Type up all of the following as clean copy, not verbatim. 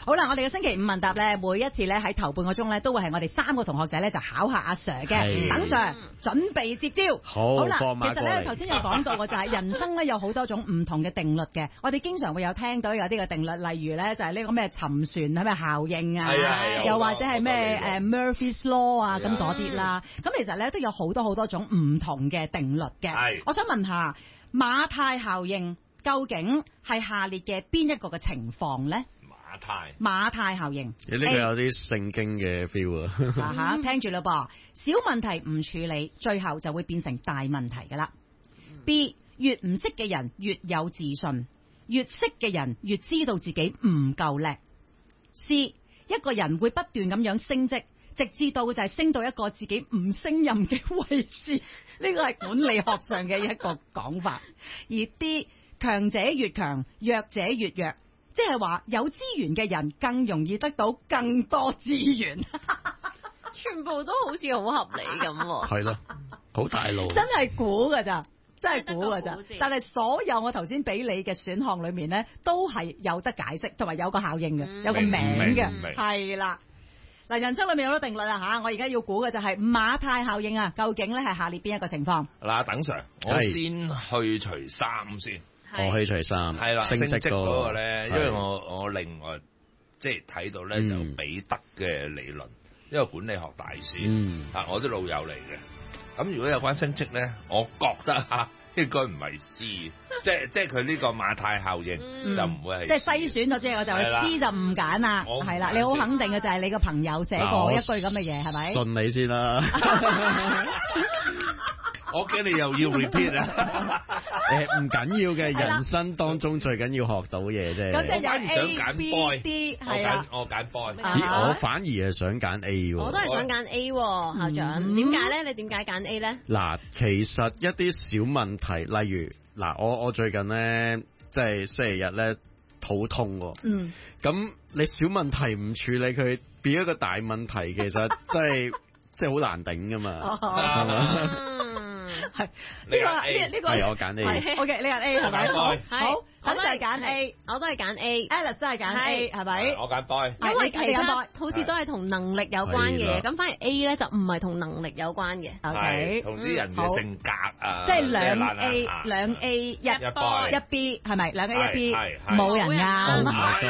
好啦，我哋嘅星期五問答咧，每一次咧喺頭半個鐘咧，都會係我哋3個同學仔咧就考下阿 Sir 嘅。等 Sir 準備接招。好啦，其實咧頭先有講到嘅就係人生咧有好多種唔同嘅定律嘅，我哋經常會有聽到有啲嘅定律，例如咧就係呢個咩沉船係咩效應啊，又或者係咩Murphy's Law 啊咁嗰啲啦。咁其實咧都有好多種唔同嘅定律嘅。我想問下馬太效應究竟係下列嘅邊一個嘅情況咧？馬太效應， 呢個有啲聖經嘅 feel 啊！ 聽住啦噃，小問題唔處理，最後就會變成大問題噶啦。B 越唔識嘅人越有自信，越識嘅人越知道自己唔夠叻。C 一個人會不斷咁樣升職，直至到就係升到一個自己唔勝任嘅位置，呢個係管理學上嘅一個講法。而 D 強者越強，弱者越弱。即係話有資源嘅人更容易得到更多資源， 全部都好似好合理咁。 係咯，好大路， 真係估噶咋，真係估噶咋。但係所有我頭先俾你嘅選項裏面咧，都係有得解釋，同埋有個效應嘅，有個名嘅，係啦。嗱，人生裏面有好多定律啊吓，我而家要估嘅就係馬太效應啊，究竟咧係下列邊一個情況？ 嗱，等 Sir， 我先去除3先。 我去除3， 係啦，升職嗰個咧，因為係我另外即係睇到咧就彼得嘅理論，因為管理學大師，我啲老友嚟嘅。咁如果有關升職咧，我覺得應該唔係 C， 即係佢呢個馬太效應就唔會係， 即係篩選咗之後就係 C 就唔揀啦，係啦，你好肯定嘅就係你個朋友寫過一句咁嘅嘢，係咪？ 信你先啦。 我驚你又要 repeat 啊！ 唔緊要嘅，人生當中最緊要學到嘢啫。 咁就有 A、 B、D， 係啊， 我揀 boy。 我反而係想揀 A 喎。 我都係想揀 A 喎，校長。點解咧？你點解揀 A 咧？ 嗱，其實一啲小問題，例如嗱，我最近咧，即係星期日咧肚痛喎。咁你小問題唔處理佢，變一個大問題，其實即係好難頂噶嘛。係咪？ 係呢個係我揀 A，OK， 你揀 A 係咪？好，等陣揀 A， 我都係揀 A，Alice 都係揀 A 係咪？ 我揀 boy， 因為其他好似都係同能力有關嘅嘢，咁反而 A 咧就唔係同能力有關嘅。 係同啲人嘅性格啊， 即係2 A 2 A 1 B 係咪？2 A 1 B 冇人啱。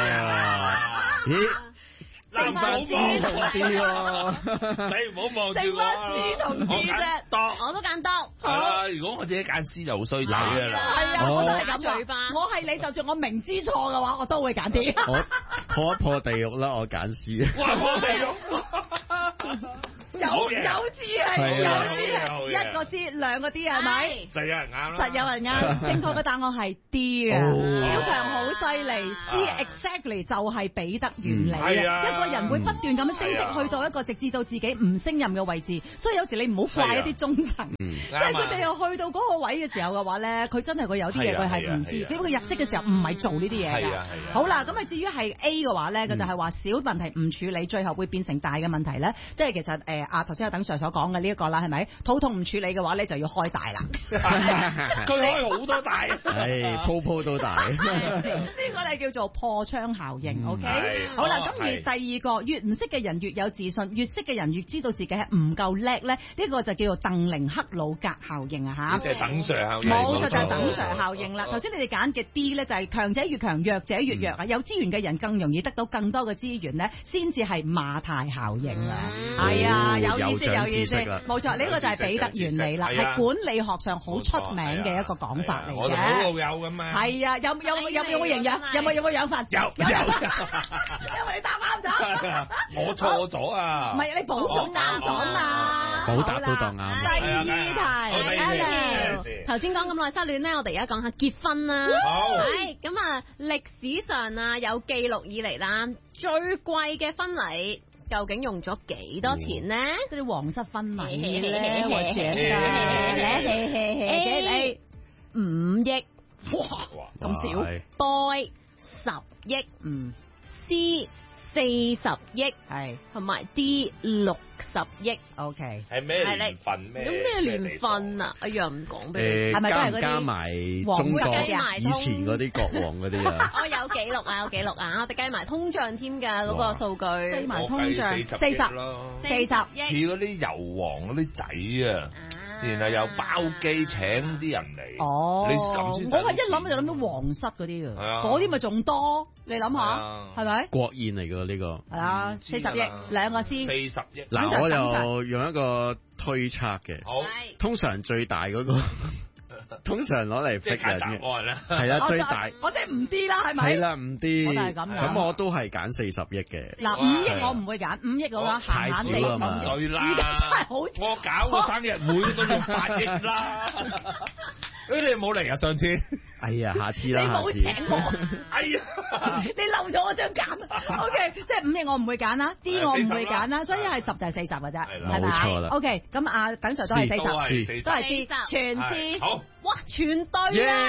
咦？剩翻 C 同 D 喎， 你唔好望住我。 剩翻 C 同 D 啫， 我都揀多。 係啦，如果我自己揀 C 就好衰仔㗎啦。 係啊，我都係咁嘴巴。我係你，就算我明知錯嘅話，我都會揀 D。 我破一破地獄啦，我揀 C。 哇！破地獄。 有字係一個 C 2個 D 係咪？ 就有人啱啦。 實有人啱，正確嘅答案係 D 啊！小強好犀利 ，C exactly 就係彼得原理啊！一個人會不斷咁升職去到一個直至到自己唔勝任嘅位置，所以有時你唔好怪一啲中層，即係佢哋又去到嗰個位嘅時候嘅話咧，佢真係佢有啲嘢佢係唔知，只不過入職嘅時候唔係做呢啲嘢㗎。好啦，咁啊至於係 A 嘅話咧，佢就係話小問題唔處理，最後會變成大嘅問題咧，即係其實頭先阿等 Sir 所講嘅呢一個啦，係咪？肚痛唔處理嘅話咧，就要開大啦。 佢開好多大， 係鋪都大。 呢個咧叫做破窗效應。OK， 好啦，咁而第二個，越唔識嘅人越有自信，越識嘅人越知道自己係唔夠叻咧，呢個就叫做鄧寧克魯格效應啊嚇。 即係等 Sir 效應。 冇錯，就係等 Sir 效應啦。頭先你哋揀嘅 D 咧就係強者越強，弱者越弱啊！有資源嘅人更容易得到更多嘅資源咧，先至係馬太效應啊！係啊，有意思。冇錯，呢個就係彼得原理啦，係管理學上好出名嘅一個講法嚟嘅。 我哋好老友咁啊。 係啊，有冇營養？有冇養分？ 有， 因為你答啱咗。 我錯咗啊！ 唔係你補充啱咗嘛？ 補答都當啱。 第二題， 頭先講咁耐失戀咧，我哋而家講下結婚啦。 好。 係咁啊，歷史上啊有記錄以嚟啦，最貴嘅婚禮。究竟用咗幾多錢呢？ 嗰啲皇室婚禮咧，我覺得A 5億，哇咁少 ，boy 10億 C 40億， 係同埋 D 60億。 OK， 係咩年份咩？ 咁咩年份啊？一樣唔講俾你。係咪都係嗰啲加埋中國以前嗰啲國王嗰啲啊？ 我有記錄啊，有記錄啊，我哋計埋通脹添㗎嗰個數據。 計埋通脹 40億， 40億。 似嗰啲油王嗰啲仔啊！然後又包機請啲人嚟， 哦， 你咁先。 我係一諗就諗到皇室嗰啲嘅，嗰啲咪仲多，你諗下，係咪？ 國宴嚟㗎呢個。係啊，40億兩個先。 40億。 嗱，我又用一個推測嘅，通常最大嗰個。通常攞嚟逼人嘅，係啊，最大我即係唔啲啦，係咪？ 係啦，唔啲。 我就係咁樣。 咁我都係揀40億嘅。 嗱，5億我唔會揀，5億我閒閒地咁對啦。而家真係好，我搞個生日會都用8億啦。你冇嚟啊？上次。 哎呀，下次啦， 你冇請我。 哎呀， 你漏咗我張揀。OK，即係5億我唔會揀啦，D 我唔會揀啦，所以係10就係40嘅啫，係咪？ 冇錯啦。 OK，咁啊，等 Sir 都係40，都係 C，全 C。 好。 哇，全對啊！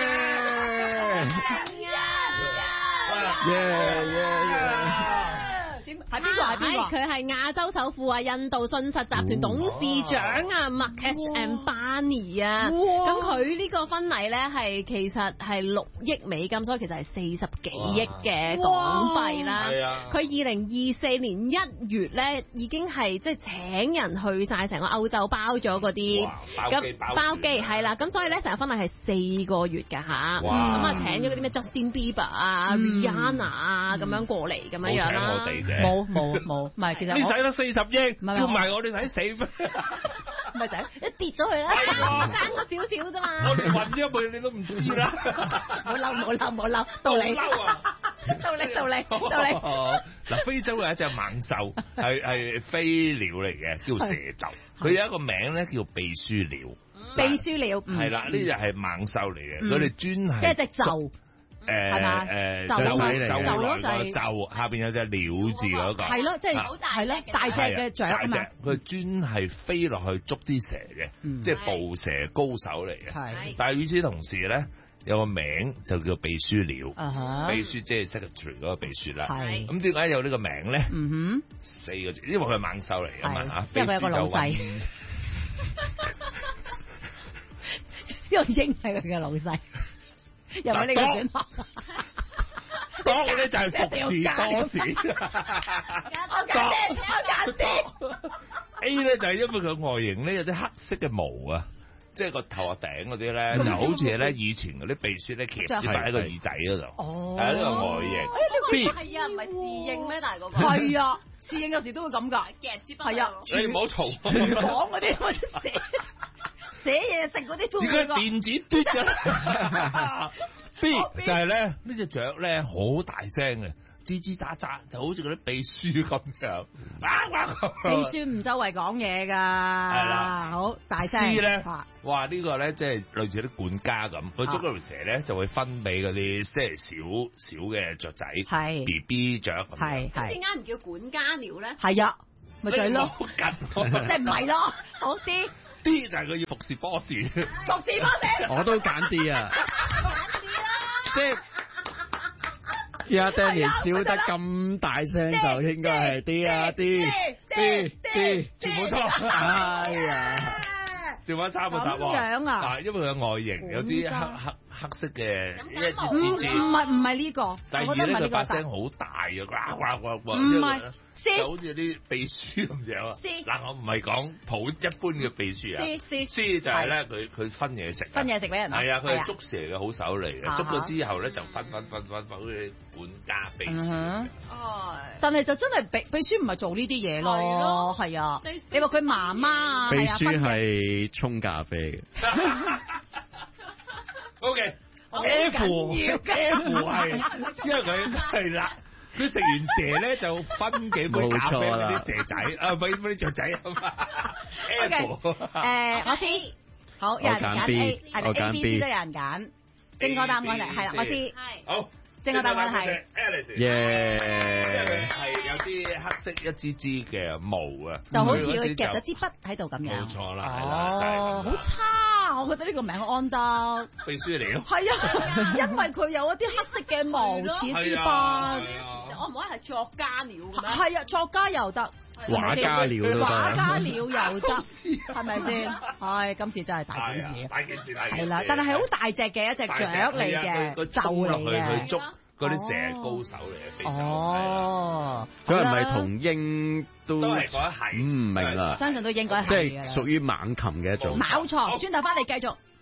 係邊個？係邊個？佢係亞洲首富啊，印度信實集團董事長啊 ，Mukesh Ambani 啊。咁佢呢個婚禮咧係其實係6億美金，所以其實係40幾億嘅港幣啦。佢2024年1月咧已經係即係請人去晒成個歐洲包咗嗰啲包機係啦。咁所以咧成個婚禮係4個月㗎吓。咁啊請咗嗰啲咩 Justin Bieber 啊、Rihanna 啊咁樣過嚟咁樣樣啦。 我哋嘅冇，唔係其實你使得40億，叫埋我哋使死咩？ 唔係仔，一跌咗佢啦， 爭咗少少啫嘛。 我哋混咗佢，你都唔知啦。 冇嬲，到你到你。 嗱，非洲有一隻猛獸，係飛鳥嚟嘅，叫蛇鷲。佢有一個名咧叫秘書鳥。 秘書鳥係啦，呢隻係猛獸嚟嘅，佢哋專係即係隻鷲。係嘛？ 就咯，就係就下邊有隻鳥字嗰個。 係咯，即係好大，係咯，大隻嘅雀啊嘛。 佢專係飛落去捉啲蛇嘅，即係捕蛇高手嚟嘅。係。但係與此同時咧，有個名就叫秘書鳥。秘書即係 secretary 嗰個秘書啦。係。咁點解有呢個名咧？4個字，因為佢係猛獸嚟㗎嘛嚇。 因為有個老細。呢個鷹係佢嘅老細。又咪呢個選項？ 當咧就係服侍多時。 我揀啲。 A 咧就係因為佢外形咧有啲黑色嘅毛啊，即係個頭啊頂嗰啲咧，就好似咧以前嗰啲秘書咧夾住擺喺個耳仔嗰度。哦，係呢個外形。 B 係啊，唔係侍應咩？但係嗰個係啊，侍應有時都會咁㗎。 夾住係啊， 你唔好嘈。 廚房嗰啲寫嘢食嗰啲， 而家電子嘟㗎。B 就係咧呢隻雀咧好大聲嘅，吱吱喳喳，就好似嗰啲秘書咁樣。 秘書唔周圍講嘢㗎。係啦，好大聲。 C 咧，哇呢個咧即係類似啲管家咁，佢捉嗰條蛇咧就會分俾嗰啲即係小嘅雀仔，係 BB 雀咁。係係。點解唔叫管家鳥咧？ 係啊，咪就係咯。 好緊， 即係唔係咯？好啲。 D 就係佢要服侍 boss。服侍 boss。 我都揀 D 啊。即係而家 Danny 笑得咁大聲，就應該係 D 啊 D， 全部錯。 哎呀， 剩翻3個答案。 樣啊？ 因為佢嘅外形有啲黑色嘅一支枝。 唔係呢個。 第二咧，佢把聲好大嘅，呱。 唔係。 就好似啲秘書咁樣啊！嗱，我唔係講普一般嘅秘書啊。C 就係咧，佢分嘢食。 分嘢食俾人。 係啊，佢係捉蛇嘅好手嚟嘅。捉咗之後咧，就分好似管家秘書。 但係就真係秘書唔係做呢啲嘢咯。係啊。你話佢媽媽啊？ 秘書係沖咖啡嘅。 OK。F 係，因為佢係啦。佢食完蛇咧，就分幾杯咖啡俾啲蛇仔，俾啲雀仔啊嘛。 我知，好，有人揀 A，係 A、B、C 都有人揀。正確答案係啦，我知。 好， 正確答案係 Alice。 耶！ 係有啲黑色一支支嘅毛啊， 就好似佢夾咗支筆喺度咁樣。 冇錯啦。 哦，好差，我覺得呢個名安得。 秘書嚟咯。 係啊，因為佢有一啲黑色嘅毛似支筆。 可唔可以係作家鳥嘅咩？ 係啊，作家又得， 畫家鳥都得， 畫家鳥又得，係咪先？唉，今次真係大件事， 大件事係啦，但係係好大隻嘅一隻雀嚟嘅，就嚟嘅。 捉嗰啲蛇高手嚟嘅，非洲。 哦， 佢係咪同鷹都係講係？ 唔明啦， 相信都應該係， 即係屬於猛禽嘅一種。 冇錯，轉頭翻嚟繼續。